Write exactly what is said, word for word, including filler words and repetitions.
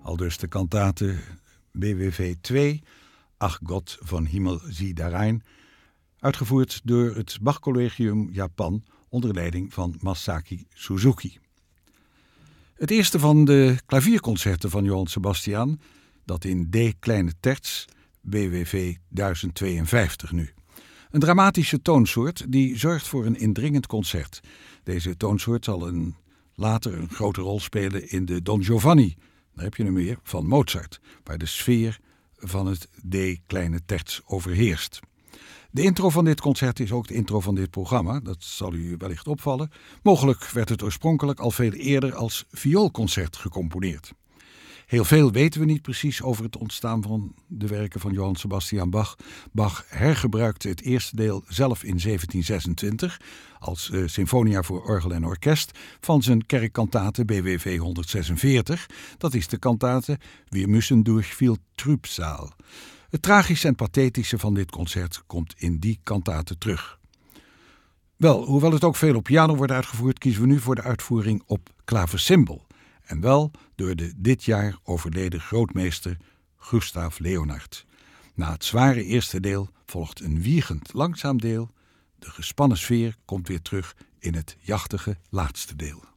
Aldus de kantate B W V twee, Ach Gott von Himmel sieh darein, uitgevoerd door het Bach Collegium Japan onder leiding van Masaki Suzuki. Het eerste van de klavierconcerten van Johann Sebastian, dat in D kleine terts, B W V duizend tweeënvijftig nu. Een dramatische toonsoort die zorgt voor een indringend concert. Deze toonsoort zal een, later een grote rol spelen in de Don Giovanni, daar heb je hem weer, van Mozart, waar de sfeer van het D kleine terts overheerst. De intro van dit concert is ook de intro van dit programma, dat zal u wellicht opvallen. Mogelijk werd het oorspronkelijk al veel eerder als vioolconcert gecomponeerd. Heel veel weten we niet precies over het ontstaan van de werken van Johann Sebastian Bach. Bach hergebruikte het eerste deel zelf in zeventien zesentwintig als uh, Sinfonia voor orgel en orkest van zijn kerkkantate B W V honderdzesenveertig. Dat is de kantate Wir müssen durch viel Trübsal. Het tragische en pathetische van dit concert komt in die kantate terug. Wel, hoewel het ook veel op piano wordt uitgevoerd, kiezen we nu voor de uitvoering op klaversymbol. En wel door de dit jaar overleden grootmeester Gustav Leonhardt. Na het zware eerste deel volgt een wiegend langzaam deel. De gespannen sfeer komt weer terug in het jachtige laatste deel.